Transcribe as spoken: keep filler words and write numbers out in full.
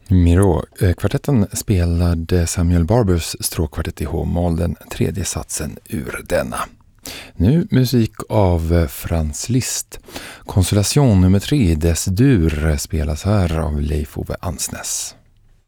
Miró-kvartetten spelade Samuel Barbers stråkkvartett i H-moll, den tredje satsen ur denna. Nu musik av Franz Liszt. Konstellation nummer tre, Des Dur, spelas här av Leif Ove Ansnes.